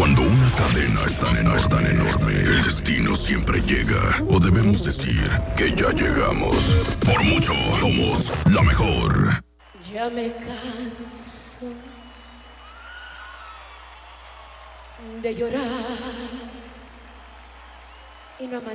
Cuando una cadena es tan enorme, el destino siempre llega. O debemos decir que ya llegamos. Por mucho, somos la mejor. Ya me canso de llorar y no